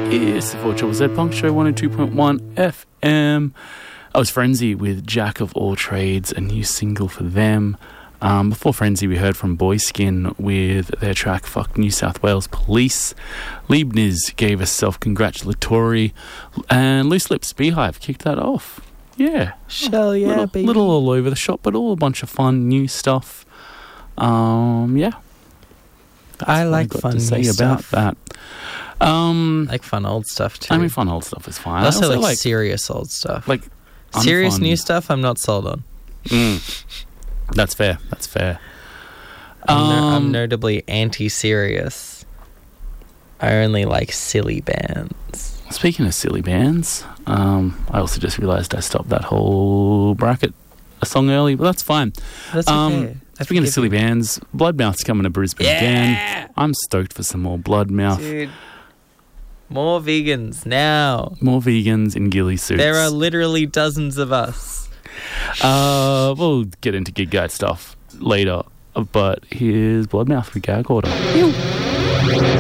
It's the 4ZZZ Punk Show, 102.1 FM. I was Frenzy with Jack of All Trades, a new single for them. Before Frenzy, we heard from Boyskin with their track Fuck New South Wales Police. Leibniz gave us Self-Congratulatory, and Loose Lips Beehive kicked that off. Yeah. Shell yeah, baby. Little all over the shop, but all a bunch of fun new stuff. Yeah. I like fun new stuff. About that. Like fun old stuff too. I mean, fun old stuff is fine. I also like serious old stuff. Like serious new stuff, I'm not sold on. That's fair. That's fair. I'm notably anti-serious. I only like silly bands. Speaking of silly bands, I also just realised I stopped that whole bracket a song early, but that's fine. That's okay. Speaking of silly bands, Bloodmouth's coming to Brisbane again. I'm stoked for some more Bloodmouth. Dude. More vegans now. More vegans in ghillie suits. There are literally dozens of us. We'll get into gig guide stuff later, but here's Bloodmouth with Gag Order.